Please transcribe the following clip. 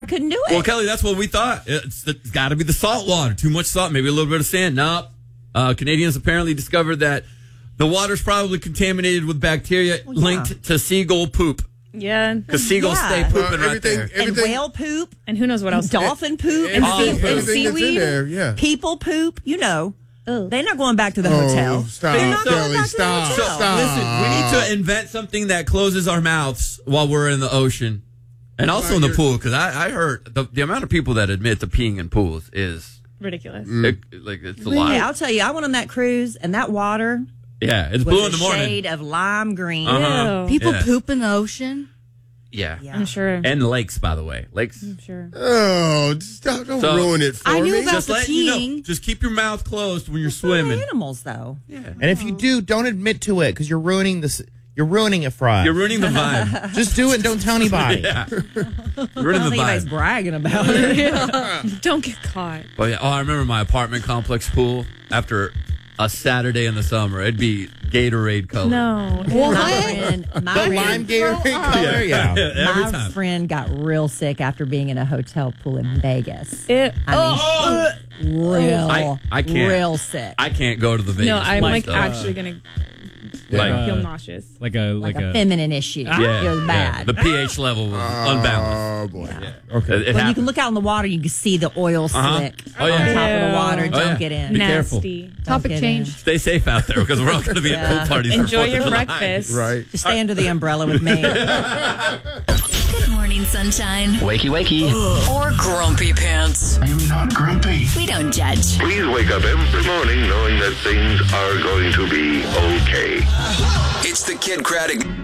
couldn't do it. Well, Kelly, that's what we thought. It's got to be the salt water. Too much salt, maybe a little bit of sand. Nope. Canadians apparently discovered that the water's probably contaminated with bacteria linked to seagull poop. Yeah. Because seagulls stay pooping right there. And whale poop. And who knows what else. Dolphin poop. Everything And that's in seaweed. there, yeah. People poop. They're not going back to the hotel. Stop, They're not going Kelly, back stop, to the hotel. stop. Listen, we need to invent something that closes our mouths while we're in the ocean. And also in the pool, because I heard the amount of people that admit to peeing in pools is ridiculous. It's a lot. Yeah, I'll tell you, I went on that cruise, and that water Yeah, it's was blue in the a morning. shade of lime green. Uh-huh. Ew. People Yeah. poop in the ocean. Yeah. I'm sure. And lakes, by the way. Lakes. I'm sure. Oh, don't So- ruin it for I knew me. about Just the letting you know. peeing. Just keep your mouth closed when you're For the swimming. animals, though. And if you do, don't admit to it because you're ruining this. You're ruining it for us. You're ruining the vibe. Just do it and don't tell anybody. Yeah. You're I ruining don't the think anybody's vibe. bragging about it. Don't get caught. But yeah, I remember my apartment complex pool after a Saturday in the summer. It'd be Gatorade color. No. My The lime Gatorade color, yeah. Every my time. friend got real sick after being in a hotel pool in Vegas. It, I mean, I can't. real sick. I can't go to the Vegas. no, I'm place, like though. actually gonna Like, feel nauseous. Like like a feminine issue. yeah, It was yeah. bad. The pH level was unbalanced. Oh, boy. Okay. It When you happened. can look out in the water, you can see the oil slick Oh, yeah. on top of the Ew. water. Oh, Don't yeah. get in. Be careful. Nasty. Topic get change. Stay safe out there because we're all going to be at Yeah. pool parties. for Enjoy 4th your of July. breakfast. Right. Just stay under the umbrella with me. Good morning, sunshine. Wakey, wakey. Or grumpy pants. I'm not grumpy. We don't judge. Please wake up every morning knowing that things are going to be okay. It's the Kid Craddock